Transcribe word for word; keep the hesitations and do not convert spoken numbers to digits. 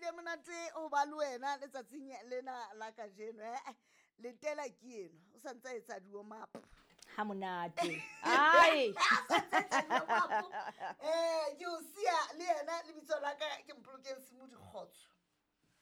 bile monate ho ba le wena letsatsing lena la kajeno eh letela ke eno o santsa etsa duo map ha monate ai e